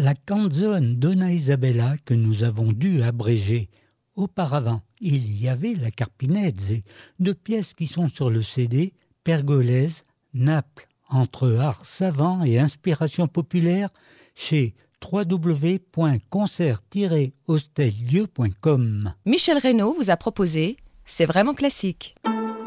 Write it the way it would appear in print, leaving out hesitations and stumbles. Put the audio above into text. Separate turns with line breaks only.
la canzone Donna Isabella que nous avons dû abréger. Auparavant, il y avait la Carpinezze, deux pièces qui sont sur le CD, Pergolèse, Naples, entre art savant et inspiration populaire, chez www.concert-hostellieu.com.
Michel Reynaud vous a proposé C'est vraiment classique.